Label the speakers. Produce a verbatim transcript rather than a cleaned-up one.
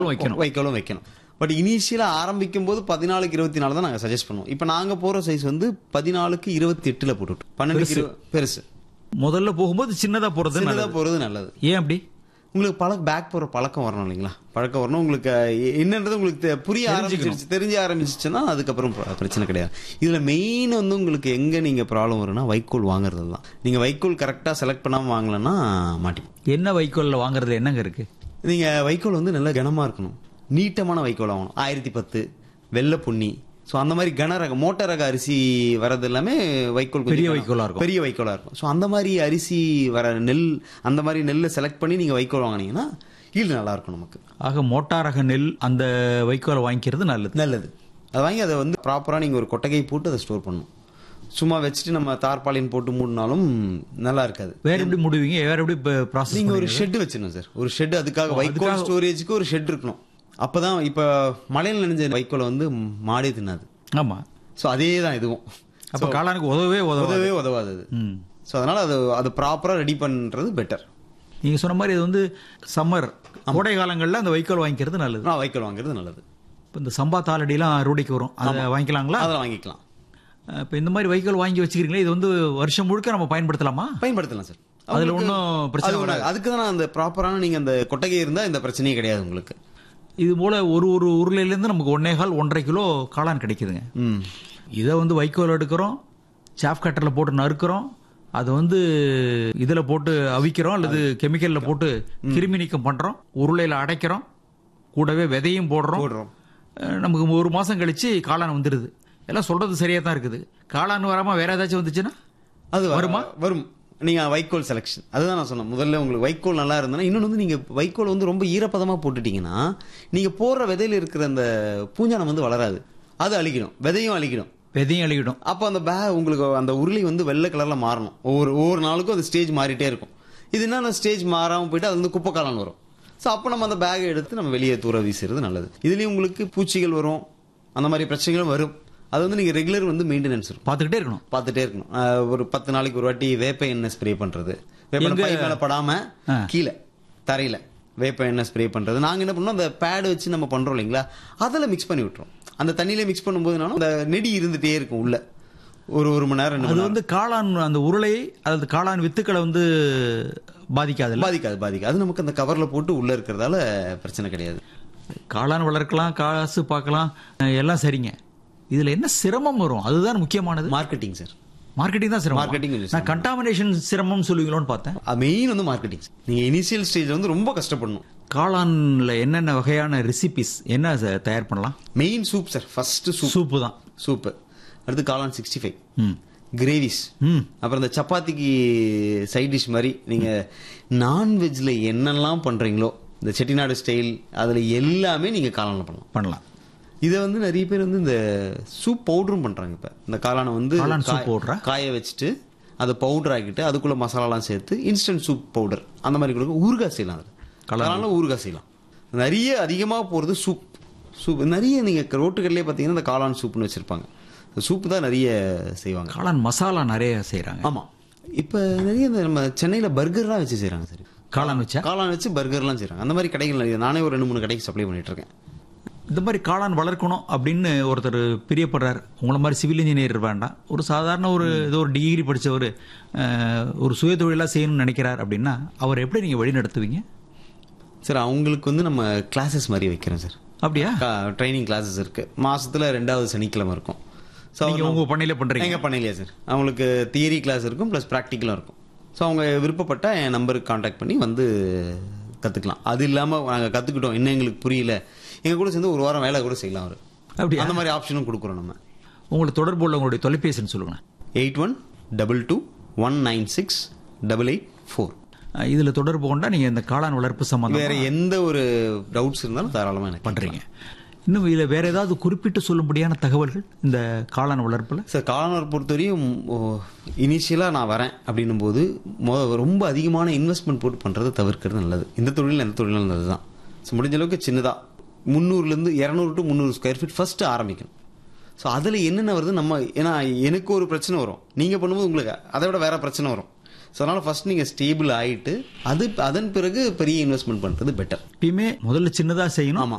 Speaker 1: வைக்கணும்
Speaker 2: வைக்கோலும் வைக்கணும். பட் இனிஷியலா ஆரம்பிக்கும் போது பதினாலுக்கு இருபத்தி நாலு தான் நாங்க சஜஸ்ட் பண்ணுவோம். இப்ப நாங்க போற சைஸ் வந்து பதினாலுக்கு இருபத்தி எட்டுல போட்டுட்டு பன்னெண்டு பெருசு.
Speaker 1: முதல்ல போகும்போது சின்னதா போறது
Speaker 2: சின்னதா
Speaker 1: நல்லது.
Speaker 2: போறது நல்லது.
Speaker 1: ஏன் அப்படி?
Speaker 2: உங்களுக்கு பழக்க பேக் போற பழக்கம் வரணும் இல்லைங்களா? பழக்கம் வரணும். உங்களுக்கு என்னன்றது உங்களுக்கு தெ- புரிய ஆரம்பிச்சிருச்சு, தெரிஞ்ச ஆரம்பிச்சிச்சுன்னா அதுக்கப்புறம் ப- பிரச்சனை கிடையாது. இதுல மெயின் வந்து உங்களுக்கு எங்க நீங்க ப்ராப்ளம் வரும்னா வைக்கோல் வாங்குறது தான். நீங்க வைக்கோல் கரெக்டா செலக்ட் பண்ணாம வாங்கலன்னா மாட்டிப்போம்.
Speaker 1: என்ன வைக்கோல்ல வாங்குறது என்னங்க இருக்கு?
Speaker 2: நீங்க வைக்கோல் வந்து நல்ல கனமா இருக்கணும், நீட்டமான வைக்கோல் ஆகணும். ஆயிரத்தி பத்து வெள்ளை புண்ணி, ஸோ அந்த மாதிரி கன ரக மோட்டர் ரக அரிசி வர்றது எல்லாமே வைக்கோல் கொஞ்சம்
Speaker 1: பெரிய
Speaker 2: கனம்.
Speaker 1: வைக்கோலா இருக்கும்.
Speaker 2: பெரிய வைக்கோலா இருக்கும். ஸோ அந்த மாதிரி அரிசி வர நெல், அந்த மாதிரி நெல்லை செலக்ட் பண்ணி நீங்க வைக்கோல் வாங்கினீங்கன்னா ஈல்டு நல்லா இருக்கும் நமக்கு.
Speaker 1: ஆக மோட்டாரக நெல் அந்த வைக்கோலை வாங்கிக்கிறது நல்லது.
Speaker 2: நல்லது. அதை வாங்கி அதை வந்து ப்ராப்பரா நீங்க ஒரு கொட்டகை போட்டு அதை ஸ்டோர் பண்ணணும். சும்மா வச்சுட்டு நம்ம தார்பாலின் போட்டு மூடினாலும் நல்லா இருக்காது.
Speaker 1: வேற எப்படி முடிவீங்க? வேற எப்படி ப்ராசஸ்?
Speaker 2: நீங்க ஒரு ஷெட் வச்சிடணும் சார். ஒரு ஷெட் அதுக்காக வைக்கோல் ஸ்டோரேஜுக்கு ஒரு ஷெட் இருக்கணும். அப்பதான் இப்ப மழையில் நனைஞ்ச வைக்கோலை வந்து மாடே தின்னாது.
Speaker 1: ஆமா.
Speaker 2: ஸோ அதே தான் இதுவும்.
Speaker 1: அப்ப காளானுக்கு உதவவே உதவ
Speaker 2: உதவே உதவாது அது.
Speaker 1: ம்.
Speaker 2: ஸோ அதனால அது அது ப்ராப்பரா ரெடி பண்றது பெட்டர்.
Speaker 1: நீங்க சொன்ன மாதிரி இது வந்து சம்மர் கோடை காலங்கள்ல அந்த வைக்கோல் வாங்கிக்கிறது நல்லது.
Speaker 2: நான் வைக்கோல் வாங்குறது நல்லது.
Speaker 1: இப்ப இந்த சம்பா தாளடிலாம் அறுவடைக்கு வரும், அதை வாங்கிக்கலாங்களா?
Speaker 2: அதெல்லாம் வாங்கிக்கலாம்.
Speaker 1: இப்ப இந்த மாதிரி வைக்கோல் வாங்கி வச்சுக்கிறீங்களா, இது வந்து வருஷம் முழுக்க நம்ம பயன்படுத்தலாமா?
Speaker 2: பயன்படுத்தலாம் சார்.
Speaker 1: அதுல ஒன்றும் பிரச்சனை வராது.
Speaker 2: அதுக்கு தான் அந்த ப்ராப்பரான நீங்க அந்த கொட்டகை இருந்தா இந்த பிரச்சனையே கிடையாது உங்களுக்கு.
Speaker 1: இது போல ஒரு ஒரு உருளையிலேருந்து நமக்கு ஒன்னே கால் ஒன்றரை கிலோ காளான் கிடைக்குதுங்க.
Speaker 2: ம்.
Speaker 1: இதை வந்து வைக்கோல் எடுக்கிறோம், சாப் கட்டரில் போட்டு நறுக்கிறோம், அதை வந்து இதில் போட்டு அவிக்கிறோம் அல்லது கெமிக்கலில் போட்டு கிருமி நீக்கம் பண்ணுறோம், உருளையில் அடைக்கிறோம், கூடவே விதையும் போடுறோம்.
Speaker 2: போடுறோம்.
Speaker 1: அஹ் நமக்கு ஒரு மாதம் கழிச்சு காளான் வந்துடுது. எல்லாம் சொல்றது சரியாக தான் இருக்குது. காளான் வராமல் வேற ஏதாச்சும் வந்துச்சுன்னா
Speaker 2: அது
Speaker 1: வருமா?
Speaker 2: வரும். நீங்க வைக்கோல் செலக்ஷன், அதுதான் நான் சொன்னேன் முதல்ல. உங்களுக்கு வைக்கோல் நல்லா இருந்ததுன்னா, இன்னொன்று வந்து நீங்க வைக்கோல் வந்து ரொம்ப ஈரப்பதமா போட்டுட்டீங்கன்னா நீங்க போடுற விதையில இருக்கிற அந்த பூஞ்சானம் வந்து வளராது, அது அழிக்கணும், விதையும் அழிக்கணும்,
Speaker 1: விதையும் அழுகிடும்.
Speaker 2: அப்போ அந்த பே உங்களுக்கு அந்த உருளை வந்து வெள்ளை கலர்ல மாறணும். ஒவ்வொரு ஒவ்வொரு நாளுக்கும் அது ஸ்டேஜ் மாறிட்டே இருக்கும். இது என்ன ஸ்டேஜ் மாறாம போயிட்டு அது வந்து குப்பை காளான் வரும். ஸோ அப்போ நம்ம அந்த பேகை எடுத்து நம்ம வெளியே தூர வீசுறது நல்லது. இதுலயும் உங்களுக்கு பூச்சிகள் வரும், அந்த மாதிரி பிரச்சனைகளும் வரும். அது வந்து நீங்க ரெகுலர் வந்து மெயின்டெனன்ஸ் இருக்கும்,
Speaker 1: பார்த்துக்கிட்டே இருக்கணும்.
Speaker 2: பார்த்துட்டே இருக்கணும். அஹ் ஒரு பத்து நாளைக்கு ஒரு வாட்டி வேப்ப எண்ணெய் ஸ்ப்ரே பண்றது, வேப்ப எண்ணெய் பை மேல படாம
Speaker 1: ஆ.
Speaker 2: கீழே தரையில வேப்ப எண்ணெய் ஸ்ப்ரே பண்றது. நாங்க என்ன பண்ணோம், அந்த பேட் வச்சு நம்ம பண்றோம் இல்லைங்களா, அதில் மிக்ஸ் பண்ணி விட்டுறோம். அந்த தண்ணியில மிக்ஸ் பண்ணும்போதுனாலும் அந்த நெடி இருந்துட்டே இருக்கும் உள்ள ஒரு ஒரு மணி நேரம் ரெண்டு மணி
Speaker 1: அது
Speaker 2: நேரம்.
Speaker 1: வந்து காளான் அந்த உருளை அல்லது காளான் வித்துக்களை வந்து பாதிக்காது.
Speaker 2: பாதிக்காது பாதிக்காது அது நமக்கு அந்த கவர்ல போட்டு உள்ள இருக்கிறதால பிரச்சனை கிடையாது.
Speaker 1: காளான் வளர்க்கலாம், காசு பார்க்கலாம், அஹ் எல்லாம் சரிங்க. இதுல என்ன சிரமம் வரும்? அதுதான் முக்கியமானது.
Speaker 2: Marketing sir.
Speaker 1: மார்க்கெட்டிங் தான் சிரமம்.
Speaker 2: Marketing கொஞ்சம்
Speaker 1: நான் கண்டாமினேஷன் சிரமம் சொல்லுவீங்களோன்னு பார்த்தேன்.
Speaker 2: மெயின் வந்து மார்க்கெட்டிங். நீங்க இனிஷியல் ஸ்டேஜ்ல வந்து ரொம்ப கஷ்டப்படணும்.
Speaker 1: காளான்ல என்னென்ன வகையான ரெசிபிஸ் என்ன ச- தயார் பண்ணலாம்?
Speaker 2: Main soup sir. First soup
Speaker 1: soup தான்.
Speaker 2: சூப்பு. அடுத்து காளான் சிக்ஸ்டி ஃபைவ்,
Speaker 1: ம்
Speaker 2: கிரேவிஸ்,
Speaker 1: ம்
Speaker 2: அப்புறம் இந்த சப்பாத்திக்கு சைட் டிஷ் மாதிரி நீங்க நான்வெஜ்ல என்னெல்லாம் பண்றீங்களோ இந்த செட்டிநாடு ஸ்டைல் அதுல எல்லாமே நீங்க காளான்ல பண்ணலாம்.
Speaker 1: பண்ணலாம்.
Speaker 2: இதை வந்து நிறைய பேர் வந்து இந்த சூப் பவுடரும் பண்றாங்க. இப்ப இந்த காளானை வந்து
Speaker 1: காளான் soup
Speaker 2: காய-
Speaker 1: powder-ஆ?
Speaker 2: காய வச்சுட்டு அதை பவுடர் ஆக்கிட்டு அதுக்குள்ள மசாலாலாம் சேர்த்து இன்ஸ்டன்ட் சூப் பவுடர் அந்த மாதிரி கொடுக்க ஊறுகாய் செய்யலாம். அது காளான்ல ஊறுகாய் செய்யலாம். நிறைய அதிகமாக போறது சூப். சூப் நிறைய நீங்க ரோட்டுக்கடலே பார்த்தீங்கன்னா இந்த காளான் சூப்னு வச்சிருப்பாங்க. சூப் தான் நிறைய செய்வாங்க.
Speaker 1: காளான் மசாலா நிறைய செய்றாங்க.
Speaker 2: ஆமா. இப்ப நிறைய இந்த நம்ம சென்னையில பர்கர்லாம் வச்சு செய்றாங்க சார்.
Speaker 1: காளான் வச்சா
Speaker 2: காளான் வச்சு பர்கர்லாம் செய்றாங்க. அந்த மாதிரி கடைகள் நிறைய. நானே ஒரு ரெண்டு மூணு கடைக்கு சப்ளை பண்ணிட்டு இருக்கேன்.
Speaker 1: இந்த மாதிரி காளான் வளர்க்கணும் அப்படின்னு ஒருத்தர் பிரியப்படுறார். உங்களை மாதிரி சிவில் இன்ஜினியர் வேண்டாம், ஒரு சாதாரண ஒரு ஏதோ ஒரு டிகிரி படிச்சவர் அஹ், ஒரு சுய தொழிலாக செய்யணும்னு நினைக்கிறார் அப்படின்னா அவர் எப்படி நீங்க வழி நடத்துவீங்க?
Speaker 2: சார் அவங்களுக்கு வந்து நம்ம கிளாஸஸ் மாதிரி வைக்கிறோம் சார்.
Speaker 1: அப்படியா?
Speaker 2: ட்ரைனிங் கிளாஸஸ் இருக்கு. மாசத்துல ரெண்டாவது சனிக்கிழமை இருக்கும். ஸோ
Speaker 1: நீங்க உங்க பண்ணையில பண்றீங்க?
Speaker 2: எங்க பண்ணலையா சார். அவங்களுக்கு தியரி கிளாஸ் இருக்கும் ப்ளஸ் ப்ராக்டிக்கலும் இருக்கும். ஸோ அவங்க விருப்பப்பட்ட என் நம்பருக்கு கான்டாக்ட் பண்ணி வந்து கத்துக்கலாம். அது இல்லாம நாங்க கத்துக்கிட்டோம் இன்னும் எங்களுக்கு புரியல, எங்க கூட சேர்ந்து ஒரு வாரம் வேலை கூட செய்யலாம். அவர்
Speaker 1: அப்படியா?
Speaker 2: அந்த மாதிரி ஆப்ஷனும் கொடுக்குறோம் நம்ம.
Speaker 1: உங்களை தொடர்பு உள்ள உங்களுடைய தொலைபேசின்னு சொல்லுங்க.
Speaker 2: Eight one double two one nine six double eight four.
Speaker 1: அஹ், இதுல தொடர்பு கொண்டா நீங்க இந்த காளான் வளர்ப்பு
Speaker 2: வேற
Speaker 1: சம்பந்தம்
Speaker 2: எந்த ஒரு டவுட்ஸ் இருந்தாலும் தாராளமா எனக்கு
Speaker 1: பண்றீங்க. இன்னும் இதுல வேற ஏதாவது குறிப்பிட்டு சொல்லும்படியான தகவல்கள் இந்த காளான் வளர்ப்புல?
Speaker 2: சார் காளான் பொறுத்தவரையும் இனிஷியலாக நான் வரேன் அப்படின்னும் போது மொ- ரொம்ப அதிகமான இன்வெஸ்ட்மெண்ட் போட்டு பண்ணுறதை தவிர்க்கிறது நல்லது. இந்த தொழில் எந்த தொழிலும் நல்லது தான். ஸோ முடிஞ்ச அளவுக்கு சின்னதாக முந்நூறுலேருந்து இரநூறு டு முந்நூறு ஸ்கொயர் ஃபீட் ஃபர்ஸ்ட் ஆரம்பிக்கணும். ஸோ அதில் என்னென்ன வருது நம்ம, ஏன்னா எனக்கு ஒரு பிரச்சனை வரும், நீங்கள் பண்ணும்போது உங்களுக்கு அதை விட வேற பிரச்சனை வரும். ஸோ அதனால ஃபர்ஸ்ட் நீங்க ஸ்டேபிள் ஆயிட்டு அது அதன் பிறகு பெரிய இன்வெஸ்ட்மெண்ட் பண்றது பெட்டர்.
Speaker 1: எப்பயுமே முதல்ல சின்னதா செய்யணும்.
Speaker 2: ஆமா.